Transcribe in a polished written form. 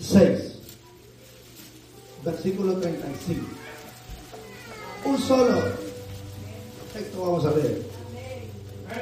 6, versículo 35. Un solo texto vamos a ver.